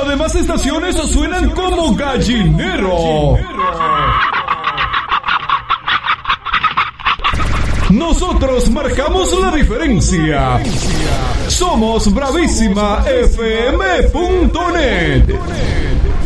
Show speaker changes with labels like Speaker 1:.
Speaker 1: Las demás estaciones suenan como gallinero. Nosotros marcamos la diferencia. Somos bravísimafm.net.